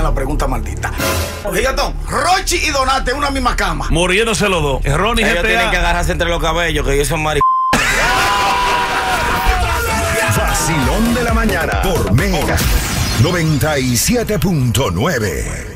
en la pregunta maldita. Gigatón, Rochi y Donate en una misma cama. Muriéndose los dos. Ronnie Ellos GTA. tienen que agarrarse entre los cabellos, que ellos son Vacilón de la mañana por Mega 97.9.